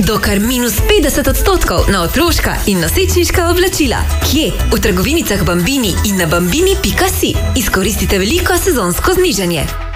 do kar -50% na otroška in nosečniška oblačila. Kje? V trgovinicah Bambini in na bambini.si. Izkoristite veliko sezonsko znižanje.